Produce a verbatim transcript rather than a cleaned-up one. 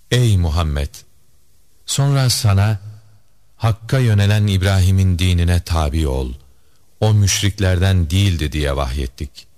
Ey Muhammed! Sonra sana Hakk'a yönelen İbrahim'in dinine tabi ol. O müşriklerden değildi diye vahyettik.